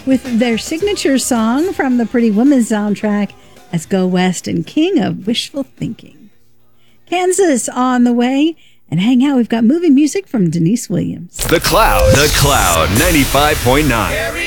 with their signature song from the Pretty Woman soundtrack as Go West and King of Wishful Thinking. Kansas on the way, and hang out. We've got movie music from Denise Williams. The Cloud 95.9.